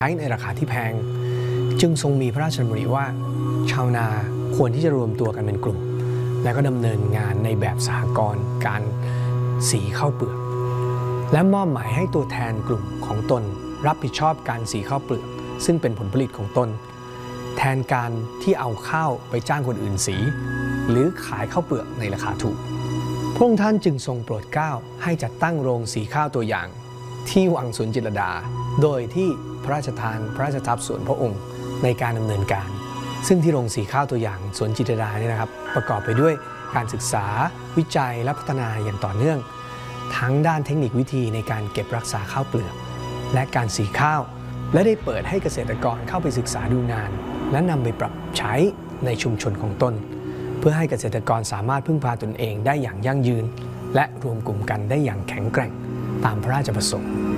ใช้ในราคาที่แพงจึงทรงมีพระราชดำริว่าชาวนาควรที่จะรวมตัวกันเป็นกลุ่มและก็ดำเนินงานในแบบสหกรณ์การสีข้าวเปลือกและมอบหมายให้ตัวแทนกลุ่มของตนรับผิดชอบการสีข้าวเปลือกซึ่งเป็นผลผลิตของตนแทนการที่เอาข้าวไปจ้างคนอื่นสีหรือขายข้าวเปลือกในราคาถูกพระองค์ท่านจึงทรงโปรดเกล้าให้จัดตั้งโรงสีข้าวตัวอย่างที่วังสวนจิตรลดาโดยที่พระราชทานพระราชทรัพย์ส่วนพระองค์ในการดำเนินการซึ่งที่โรงสีข้าวตัวอย่างสวนจิตรลดาเนี่ยนะครับประกอบไปด้วยการศึกษาวิจัยและพัฒนาอย่างต่อเนื่องทั้งด้านเทคนิควิธีในการเก็บรักษาข้าวเปลือกและการสีข้าวและได้เปิดให้เกษตรกรเข้าไปศึกษาดูงานและนำไปปรับใช้ในชุมชนของตนเพื่อให้เกษตรกรสามารถพึ่งพาตนเองได้อย่างยั่งยืนและรวมกลุ่มกันได้อย่างแข็งแกร่งตามพระราชประสงค์